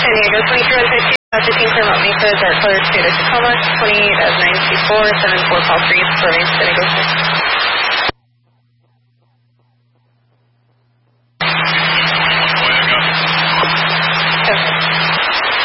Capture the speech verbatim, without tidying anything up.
San Diego twenty-three one fifty, fifteen Claremont Mesa, dark color, state of Tacoma, twenty-eight of nine two four, seven four call three, San Diego.